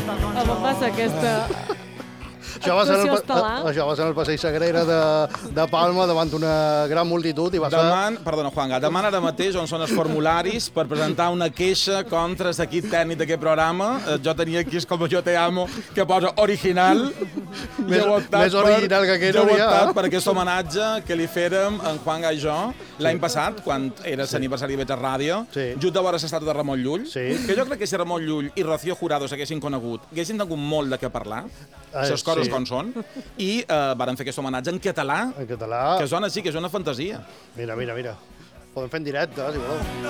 On passa aquesta... Això va ser Actuació el passeig Sagrera de Palma davant d'una gran multitud i va ser... Perdona, Juanga, demana ara mateix on són els formularis per presentar una queixa contra l'equip tècnic d'aquest programa. Jo tenia aquí, com jo te amo, que posa original. Més original que aquest jo he hauria. optat per aquest homenatge que li fèrem en Juanga i jo l'any passat, quan era l'aniversari de Betes Ràdio, just de veure l'estàtua de Ramon Llull, que jo crec que si Ramon Llull i Rocío Jurado s'haguessin conegut, haguessin tingut molt de què parlar, les coses com són, i varen fer aquest homenatge en català, que sona així, que és una fantasia. Mira. Podem fer en directe, si voleu.